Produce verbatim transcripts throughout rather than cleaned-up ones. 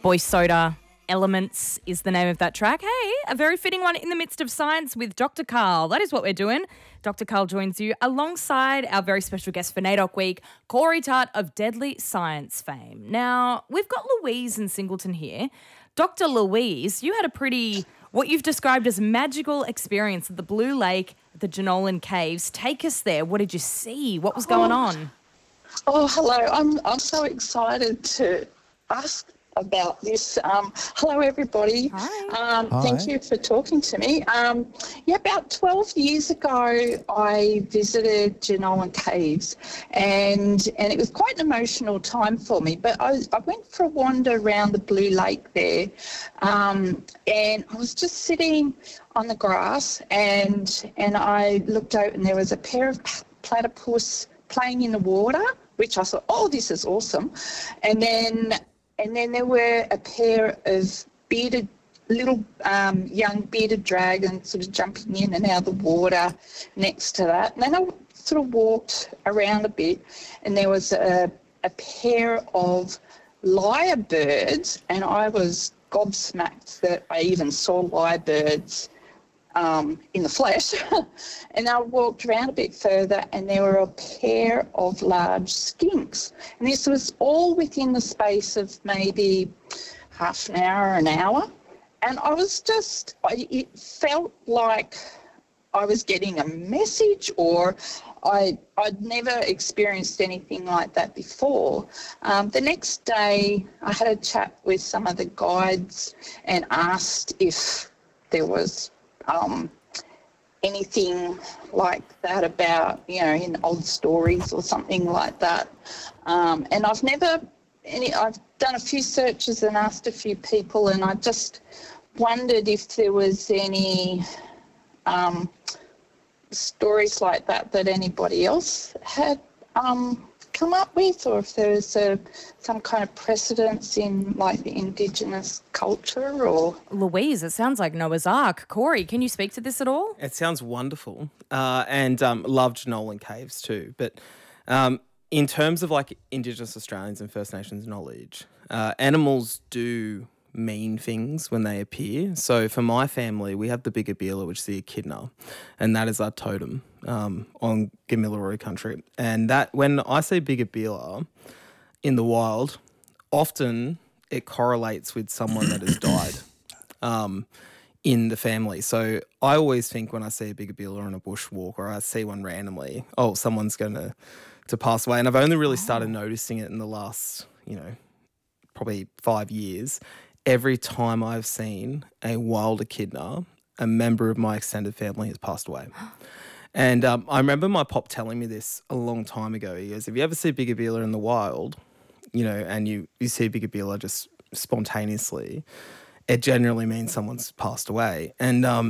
Boy Soda, Elements is the name of that track. Hey, a very fitting one in the midst of science with Doctor Karl. That is what we're doing. Doctor Karl joins you alongside our very special guest for NAIDOC Week, Corey Tart of Deadly Science fame. Now, we've got Louise in Singleton here. Doctor Louise, you had a pretty, what you've described as magical experience at the Blue Lake, the Jenolan Caves. Take us there. What did you see? What was going on? Oh, hello. I'm I'm so excited to ask about this. Um, hello, everybody. Hi. Um, Hi. Thank you for talking to me. Um, yeah, about twelve years ago, I visited Jenolan Caves, and and it was quite an emotional time for me. But I, I went for a wander around the Blue Lake there, um, and I was just sitting on the grass, and and I looked out, and there was a pair of platypus playing in the water, which I thought, oh, this is awesome. And then and then there were a pair of bearded, little um, young bearded dragons sort of jumping in and out of the water next to that. And then I sort of walked around a bit, and there was a, a pair of lyrebirds, and I was gobsmacked that I even saw lyrebirds Um, in the flesh. And I walked around a bit further, and there were a pair of large skinks. And this was all within the space of maybe half an hour, an hour. And I was just, I, it felt like I was getting a message, or I, I'd never experienced anything like that before. Um, the next day, I had a chat with some of the guides and asked if there was Um, anything like that about, you know, in old stories or something like that. Um, and I've never, any, I've done a few searches and asked a few people, and I just wondered if there was any um, stories like that that anybody else had um, come up with, or if there was a, some kind of precedence in like the Indigenous culture. Or Louise, it sounds like Noah's Ark. Corey, can you speak to this at all? It sounds wonderful, uh, and um, love Jenolan Caves too. But um, in terms of like Indigenous Australians and First Nations knowledge, uh, animals do mean things when they appear. So for my family, we have the Bigabila, which is the echidna, and that is our totem um, on Gamilaroi country. And that, when I say Bigabila in the wild, often it correlates with someone that has died um, in the family. So I always think when I see a Bigabila on a bushwalk, or I see one randomly, oh, someone's going to to pass away. And I've only really started noticing it in the last, you know, probably five years. Every time I've seen a wild echidna, a member of my extended family has passed away. And um, I remember my pop telling me this a long time ago. He goes, if you ever see Bigabila in the wild, you know, and you, you see Bigabila just spontaneously, it generally means someone's passed away. And um,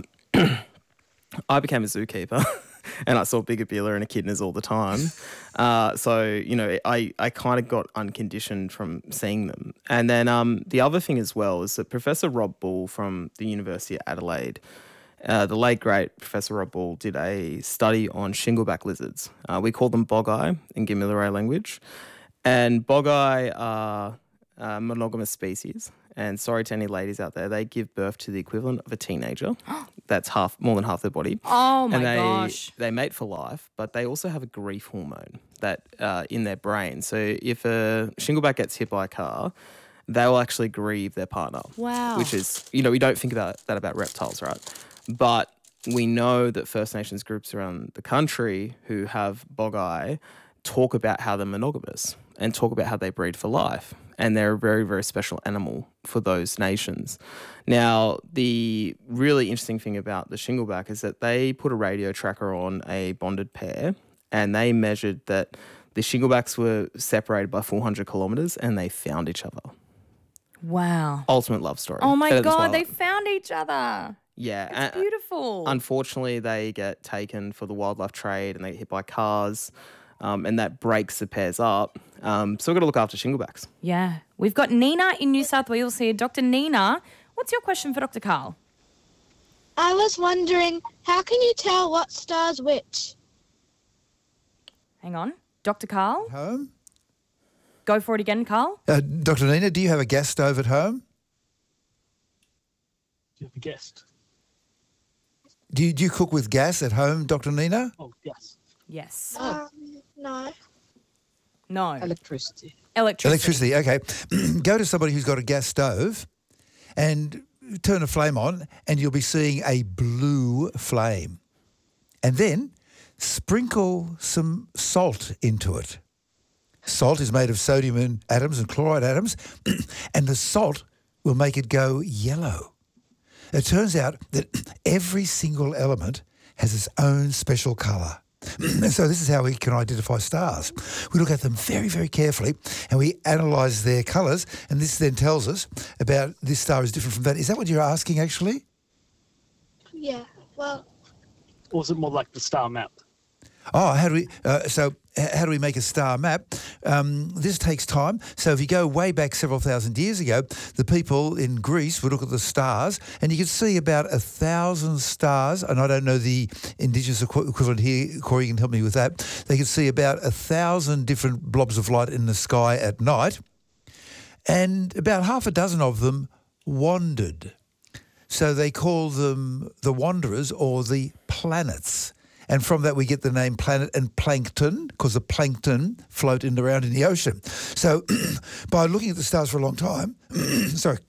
I became a zookeeper. And I saw Bigabila and echidnas all the time. Uh, so, you know, I, I kind of got unconditioned from seeing them. And then um, the other thing as well is that Professor Rob Bull from the University of Adelaide, uh, the late, great Professor Rob Bull, did a study on shingleback lizards. Uh, we call them bogai in Gamilaroi language. And bogai are uh, monogamous species. And sorry to any ladies out there, they give birth to the equivalent of a teenager. That's half, more than half their body. Oh, my and they, gosh. They mate for life, but they also have a grief hormone that uh, in their brain. So if a shingleback gets hit by a car, they will actually grieve their partner. Wow. Which is, you know, we don't think about that about reptiles, right? But we know that First Nations groups around the country who have bogai talk about how they're monogamous and talk about how they breed for life. And they're a very, very special animal for those nations. Now, the really interesting thing about the shingleback is that they put a radio tracker on a bonded pair, and they measured that the shinglebacks were separated by four hundred kilometres, and they found each other. Wow. Ultimate love story. Oh, my At the God, they twilight. found each other. Yeah. It's beautiful. Unfortunately, they get taken for the wildlife trade and they get hit by cars. Um, and that breaks the pairs up. Um, so we've got to look after shinglebacks. Yeah. We've got Nina in New South Wales here. Doctor Nina, what's your question for Doctor Karl? I was wondering, how can you tell what star's which? Hang on. Doctor Karl? Home? Go for it again, Karl. Uh, Doctor Nina, do you have a gas stove at home? you have a guest? Do you, do you cook with gas at home, Doctor Nina? Oh, yes. Yes. Um, no. No. Electricity. Electricity. Electricity, okay. Go to somebody who's got a gas stove and turn a flame on and you'll be seeing a blue flame. And then sprinkle some salt into it. Salt is made of sodium and atoms and chloride atoms, and the salt will make it go yellow. It turns out that every single element has its own special colour. And so this is how we can identify stars. We look at them very, very carefully and we analyse their colours, and this then tells us about this star is different from that. Is that what you're asking, actually? Yeah. Well, Or is it more like the star map? Oh, how do we? Uh, so, h- how do we make a star map? Um, this takes time. So, if you go way back several thousand years ago, the people in Greece would look at the stars, and you could see about a thousand stars. And I don't know the indigenous equ- equivalent here. Corey, you can help me with that. They could see about a thousand different blobs of light in the sky at night, and about half a dozen of them wandered. So they call them the wanderers or the planets. And from that we get the name planet and plankton, because the plankton float in around in the ocean. So by looking at the stars for a long time, sorry.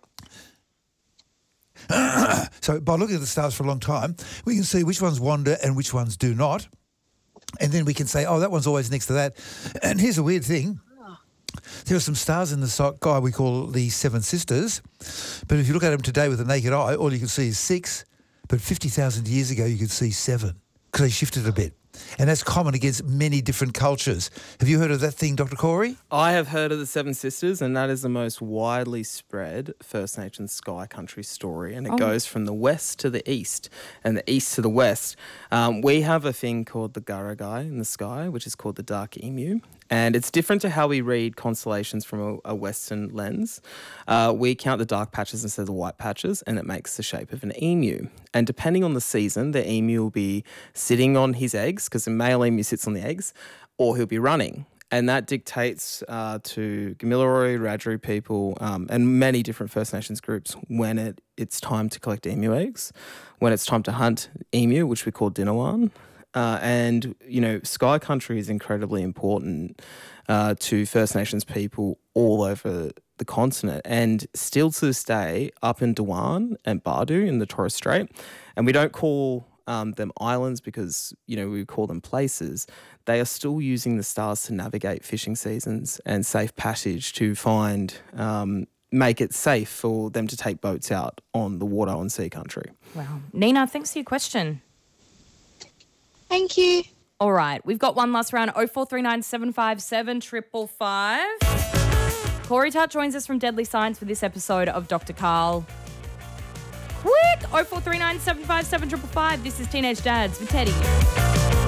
so by looking at the stars for a long time, we can see which ones wander and which ones do not. And then we can say, oh, that one's always next to that. And here's a weird thing. There are some stars in the sky we call the Seven Sisters, but if you look at them today with the naked eye, all you can see is six, but fifty thousand years ago you could see seven, because they shifted a bit. And that's common against many different cultures. Have you heard of that thing, Doctor Corey? I have heard of the Seven Sisters, and that is the most widely spread First Nations sky country story. And it Oh. goes from the west to the east and the east to the west. Um, we have a thing called the Garagai in the sky, which is called the dark emu. And it's different to how we read constellations from a, a Western lens. Uh, we count the dark patches instead of the white patches, and it makes the shape of an emu. And depending on the season, the emu will be sitting on his eggs, because the male emu sits on the eggs, or he'll be running. And that dictates uh, to Gamilaroi, Wiradjuri people, um, and many different First Nations groups when it, it's time to collect emu eggs, when it's time to hunt emu, which we call Dinawan. Uh, and, you know, sky country is incredibly important uh, to First Nations people all over the continent. And still to this day, up in Dewan and Bardu in the Torres Strait, and we don't call um, them islands because, you know, we call them places, they are still using the stars to navigate fishing seasons and safe passage to find, um, make it safe for them to take boats out on the water on sea country. Wow. Nina, thanks for your question. thank you. All right, we've got one last round. oh four three nine, seven five seven, five five five. Corey Tutt joins us from Deadly Science for this episode of Doctor Karl. Quick! oh four three nine, seven five seven, five five five. This is Teenage Dads with Teddy.